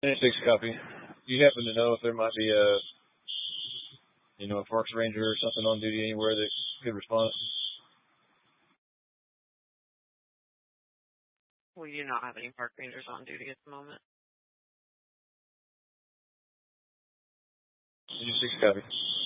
96 copy. Do you happen to know if there might be a parks ranger or something on duty anywhere that could respond? We do not have any park rangers on duty at the moment. 96 copy.